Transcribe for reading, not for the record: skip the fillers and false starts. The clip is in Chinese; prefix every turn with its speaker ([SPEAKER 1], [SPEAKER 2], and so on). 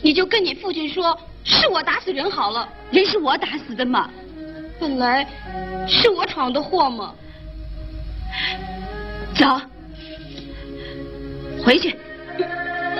[SPEAKER 1] 你就跟你父亲说，是我打死人好了。
[SPEAKER 2] 人是我打死的嘛。
[SPEAKER 1] 本来是我闯的祸嘛。
[SPEAKER 2] 走，回去。